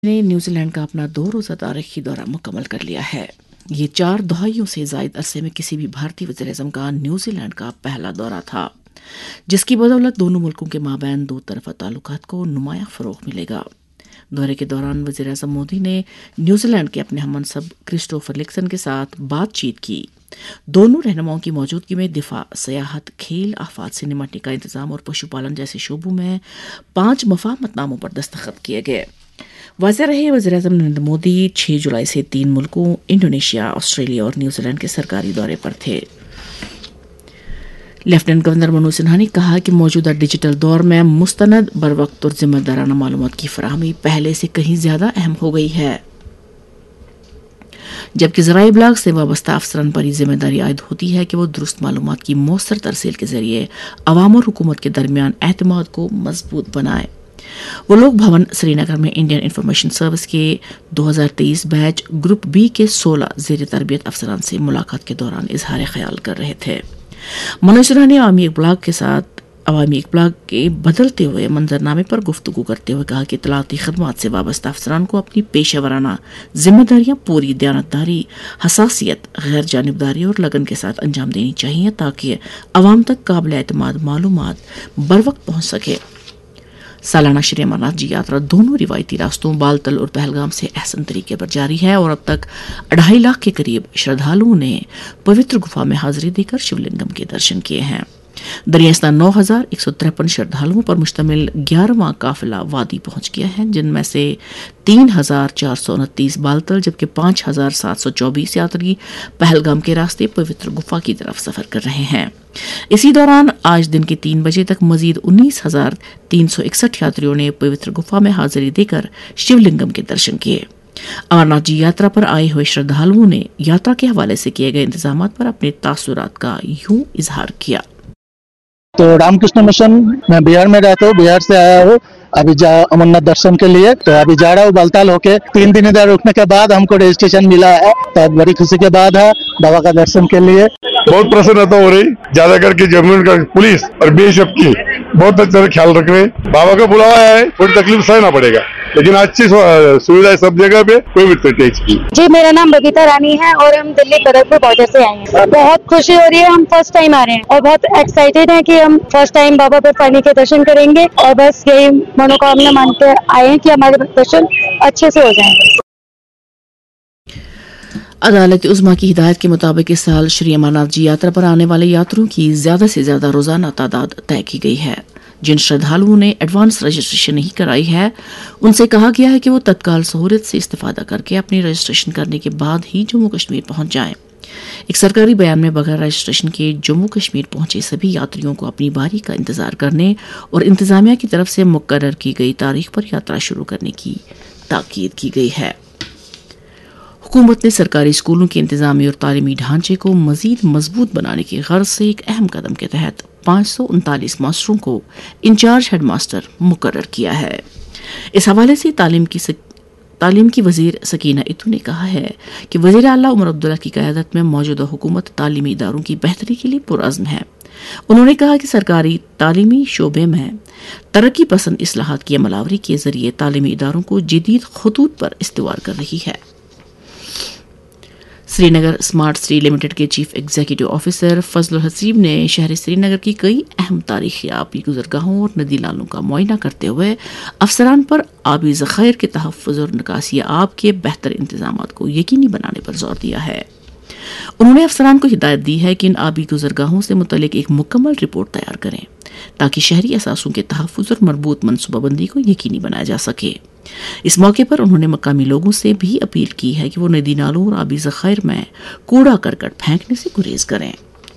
ने न्यूजीलैंड का अपना 2 रोज़ा तारीखी दौरा मुकम्मल कर लिया है। ये 4 दहाइयों से ज़ायद अरसे में किसी भी भारतीय वज़ीर-ए-आज़म का न्यूजीलैंड का पहला दौरा था, जिसकी बदौलत दोनों मुल्कों के माबैन दो तरफ़ा ताल्लुकात को नुमायां फ़रोग़ मिलेगा। दौरे के दौरान वज़ीर-ए-आज़म मोदी ने न्यूजीलैंड के अपने हममनसब क्रिस्टोफर लिक्सन के साथ बातचीत की। दोनों रहनुमाओं की मौजूदगी में दिफा, सियाहत, खेल, आफात से निमटने का इंतजाम और पशुपालन जैसे शोबों में 5 मफाहमतनामों पर दस्तखत किए गए। वाज़ेह रहे, वज़ीर-ए-आज़म नरेंद्र मोदी 6 जुलाई से 3 मुल्कों इंडोनेशिया, ऑस्ट्रेलिया और न्यूजीलैंड के सरकारी दौरे पर थे। लेफ्टिनेंट गवर्नर मनोज सिन्हा ने कहा कि मौजूदा डिजिटल दौर में मुस्तनद, बरवक्त और जिम्मेदाराना मालूमात की फराहमी पहले से कहीं ज्यादा अहम हो गई है, जबकि ज़राए इब्लाग से वाबस्ता अफसरान पर जिम्मेदारी आयद होती है कि वो दुरुस्त मालूमात की मौसर तरसील के जरिए अवाम और हुकूमत के दरमियान एतमाद को मजबूत बनाए। वो लोग भवन श्रीनगर में इंडियन इंफॉर्मेशन सर्विस के 2023 बैच ग्रुप बी के 16 ज़ेर तरबियत अफसरान से मुलाकात के दौरान इजहार ख्याल कर रहे थे। मनोज सिन्हा ने अवामी इक़बाल के बदलते हुए मंजरनामे पर गुफ्तगू करते हुए कहा कि इत्तलाती खदमात से वाबस्ता अफसरान को अपनी पेशेवराना जिम्मेदारियां पूरी दयानतदारी, हसासियत, गैर जानिबदारी और लगन के साथ अंजाम देनी चाहिए, ताकि अवाम तक काबिल एतमाद मालूमात बरवक्त पहुंच सके। सालाना श्री अमरनाथ जी यात्रा दोनों रिवायती रास्तों बालतल और पहलगाम से अहसन तरीके पर जारी है और अब तक 2.5 लाख के करीब श्रद्धालुओं ने पवित्र गुफा में हाजिरी देकर शिवलिंगम के दर्शन किए हैं। दरियास्ता 9,153 श्रद्धालुओं पर मुश्तमिल 11वां काफिला वादी पहुंच गया है, जिनमें से 3,429 बालतल जबकि 5,724 यात्री पहलगाम के रास्ते पवित्र गुफा की तरफ सफर कर रहे हैं। इसी दौरान आज दिन के 3 बजे तक मजीद 19,361 यात्रियों ने पवित्र गुफा में हाजिरी देकर शिवलिंगम के दर्शन किए। अमरनाथ जी यात्रा पर आए हुए श्रद्धालुओं ने यात्रा के हवाले से किए गए इंतजामात पर अपने तासुरात का यूं इजहार किया। तो रामकृष्ण मिशन, मैं बिहार में रहता हूँ, बिहार से आया हूँ अभी अमरनाथ दर्शन के लिए। तो अभी जा रहा हूँ बालताल होके। 3 दिन इधर रुकने के बाद हमको रजिस्ट्रेशन मिला है, तो बड़ी खुशी के बाद है बाबा का दर्शन के लिए। बहुत प्रसन्नता हो रही, ज्यादा करके जम्मू का पुलिस और बीएसएफ की बहुत अच्छा ख्याल रख रहे हैं। बाबा का बुलावा है, थोड़ी तकलीफ सहना पड़ेगा, लेकिन अच्छी सुविधा है सब जगह पे, कोई भी तकलीफ की। जी, मेरा नाम बबीता रानी है और हम दिल्ली बदरपुर बॉर्डर से आए हैं। बहुत खुशी हो रही है, हम फर्स्ट टाइम आ रहे हैं और बहुत एक्साइटेड है कि हम फर्स्ट टाइम बाबा पर पानी के दर्शन करेंगे और बस यही मनोकामना मानते आए हैं कि हमारे दर्शन अच्छे से हो जाएंगे। अदालत उज़्मा की हिदायत के मुताबिक इस साल श्री अमरनाथ जी यात्रा पर आने वाले यात्रियों की ज्यादा से ज्यादा रोजाना तादाद तय की गई है। जिन श्रद्धालुओं ने एडवांस रजिस्ट्रेशन नहीं कराई है, उनसे कहा गया है कि वो तत्काल सहूलियत से इस्तेफादा करके अपनी रजिस्ट्रेशन करने के बाद ही जम्मू कश्मीर पहुंच जाएं। एक सरकारी बयान में बगैर रजिस्ट्रेशन के जम्मू कश्मीर पहुंचे सभी यात्रियों को अपनी बारी का इंतजार करने और इंतजामिया की तरफ से मुकर्रर की गई तारीख पर यात्रा शुरू करने की ताकीद की गई है। हुकूमत ने सरकारी स्कूलों के इंतजामी और तालीमी ढांचे को मजीद मजबूत बनाने की गर्ज से एक अहम कदम के तहत 539 मास्टरों को इंचार्ज हेडमास्टर मुकर्रर किया है। इस हवाले से तालीम की वजीर सकीना इतू ने कहा है कि वजीर आला उमर अब्दुल्ला की क़यादत में मौजूदा हुकूमत तालीमी इदारों की बेहतरी के लिए पुरअज़्म है। उन्होंने कहा कि सरकारी तालीमी शोबे में तरक्की पसंद इस्लाहात की अमलावरी के जरिए तालीमी इदारों को जदीद खतूत पर इस्तेवार कर रही है। श्रीनगर स्मार्ट सिटी लिमिटेड के chief executive officer Fazlul Haseeb ने शहर श्रीनगर की कई अहम तारीखी आबी गुजरगाहों और नदी नालों का मुआयना करते हुए अफसरान पर आबी ज़खायर के तहफ़्फ़ुज़ और निकासी आब के बेहतर इंतजामात को यकीनी बनाने पर जोर दिया है। उन्होंने अफसरान को हिदायत दी है कि इन आबी गुजरगाहों से मुतल्लिक एक मुकम्मल रिपोर्ट तैयार करें, ताकि शहरी असासों के तहफ़्फ़ुज़ और मरबूत मनसूबाबंदी को यकीनी बनाया जा सके। इस मौके पर उन्होंने मकामी लोगों से भी अपील की है कि वो नदी नालों और आबी ज़खायर में कूड़ा करकट फेंकने से गुरेज करें।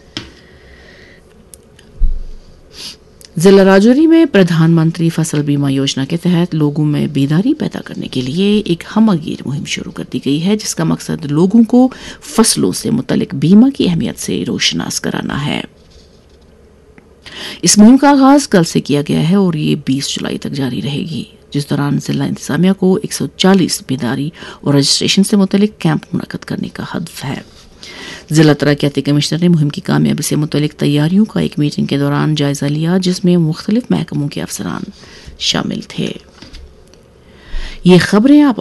जिला राजौरी में प्रधानमंत्री फसल बीमा योजना के तहत लोगों में बेदारी पैदा करने के लिए एक हमगीर मुहिम शुरू कर दी गई है, जिसका मकसद लोगों को फसलों से मुतल्लिक बीमा की अहमियत से रोशनास कराना है। इस मुहिम का आगाज कल से किया गया है और ये 20 जुलाई तक जारी रहेगी, जिस दौरान जिला इंतजामिया को 140 बेदारी और रजिस्ट्रेशन से मुतल्लिक कैंप मुनक्कद करने का हदफ है। जिला तरक्याती कमिश्नर ने मुहिम की कामयाबी से मुतल्लिक तैयारियों का एक मीटिंग के दौरान जायजा लिया, जिसमें मुख्तलिफ महकमों के अफसरान शामिल थे। ये खबरें आप